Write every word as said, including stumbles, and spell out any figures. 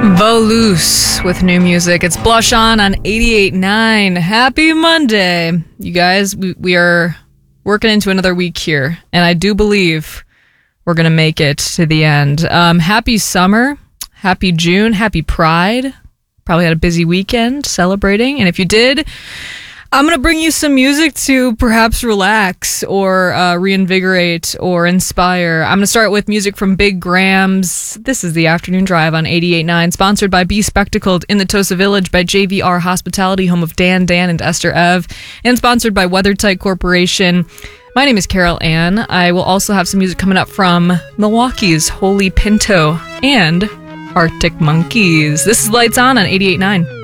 Volus with new music. It's Blush On on eighty-eight point nine. Happy Monday. You guys, we, we are working into another week here, and I do believe we're going to make it to the end. Um, happy summer. Happy June. Happy Pride. Probably had a busy weekend celebrating, and if you did, I'm going to bring you some music to perhaps relax or uh, reinvigorate or inspire. I'm going to start with music from Big Grams. This is the Afternoon Drive on eighty-eight point nine, sponsored by Be Spectacled in the Tosa Village by J V R Hospitality, home of Dan, Dan, and Esther Ev, and sponsored by WeatherTight Corporation. My name is Carol Ann. I will also have some music coming up from Milwaukee's Holy Pinto and Arctic Monkeys. This is Lights On on eighty-eight point nine.